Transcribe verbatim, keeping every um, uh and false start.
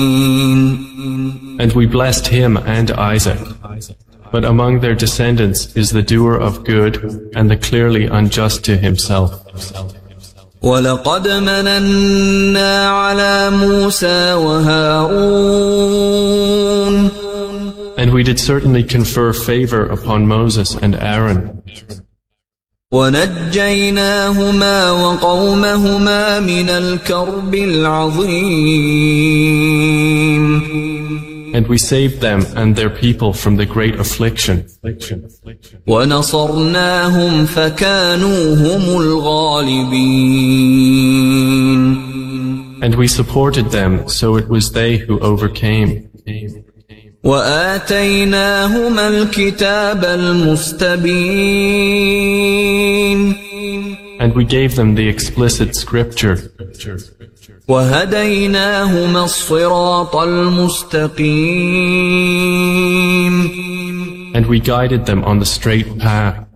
And we blessed him and Isaac. But among their descendants is the doer of good and the clearly unjust to himself. وَلَقَدْ مَنَنَّا عَلَى مُوسَى وَهَارُونَ And we did certainly confer favor upon Moses and Aaron. وَنَجَّيْنَاهُمَا وَقَوْمَهُمَا مِنَ الْكَرْبِ الْعَظِيمِ And we saved them and their people from the great affliction. وَنَصَرْنَاهُمْ فَكَانُوا هُمُ الْغَالِبِينَ And we supported them, so it was they who overcame. وَآتَيْنَاهُمَا الْكِتَابَ الْمُسْتَبِينَ And we gave them the explicit scripture. وَهَدَيْنَاهُمَا الصِّرَاطَ الْمُسْتَقِيمَ And we guided them on the straight path.